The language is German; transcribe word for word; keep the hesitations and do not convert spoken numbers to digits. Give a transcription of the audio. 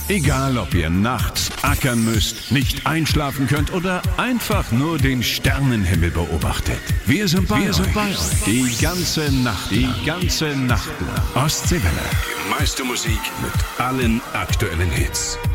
Egal, ob ihr nachts ackern müsst, nicht einschlafen könnt oder einfach nur den Sternenhimmel beobachtet. Wir sind bei, Wir sind bei euch. Die ganze Nacht Die ganze Nacht lang. Ostseewelle. Die meiste Musik mit allen aktuellen Hits.